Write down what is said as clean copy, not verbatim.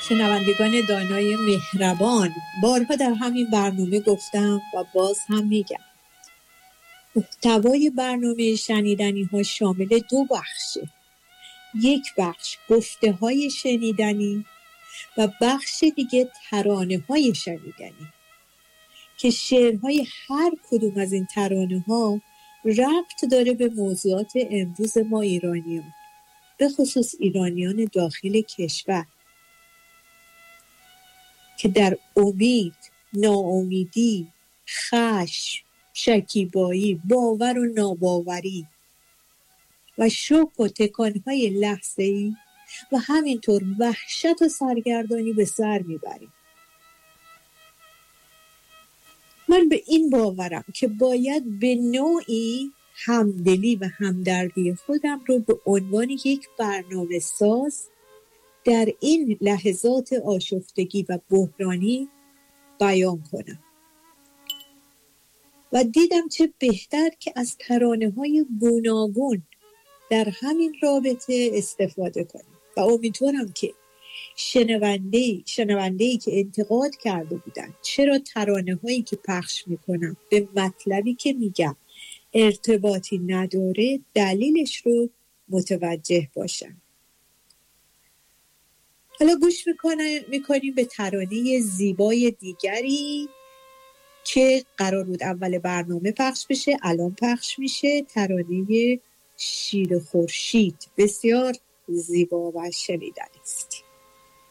شنوندگان دانای مهربان، بارها در همین برنامه گفتم و باز هم میگم، محتوای برنامه شنیدنی ها شامل 2 بخشه. یک بخش گفته های شنیدنی و بخش دیگه ترانه های شنیدنی که شعرهای هر کدوم از این ترانه ها ربط داره به موضوعات امروز ما ایرانیان، به خصوص ایرانیان داخل کشور که در امید، ناامیدی، خشم، شکیبایی، باور و ناباوری و شوق و تکانهای لحظه‌ای و همینطور وحشت و سرگردانی به سر میبریم. من به این باورم که باید به نوعی همدلی و همدردی خودم رو به عنوان یک برنامه ساز در این لحظات آشفتگی و بحرانی بیان کنم و دیدم چه بهتر که از ترانه‌های گوناگون در همین رابطه استفاده کنم و امیدوارم که شنونده‌ای که انتقاد کرده بودن چرا ترانه‌هایی که پخش میکنم به مطلبی که میگم ارتباطی نداره دلیلش رو متوجه باشن. حالا گوش میکنیم به ترانه زیبای دیگری که قرار بود اول برنامه پخش بشه، الان پخش میشه. ترانه شیر خورشید بسیار زیبا و شنیدنی است.